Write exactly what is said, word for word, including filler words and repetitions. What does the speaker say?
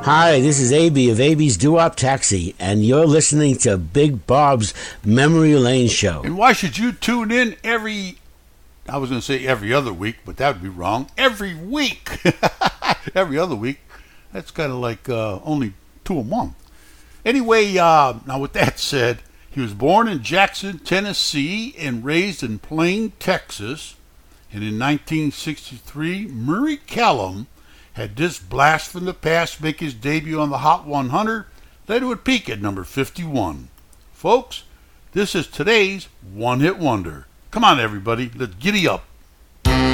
Hi, this is A B of A B's Doo-Wop Taxi, and you're listening to Big Bob's Memory Lane Show. And why should you tune in every, I was going to say every other week, but that would be wrong, every week. Every other week. That's kind of like uh, only two a month. Anyway, uh, now with that said, he was born in Jackson, Tennessee, and raised in Plain, Texas. And in nineteen sixty-three, Murray Callum had this blast from the past make his debut on the Hot one hundred, later would peak at number fifty-one. Folks, this is today's one-hit wonder. Come on, everybody, let's giddy up.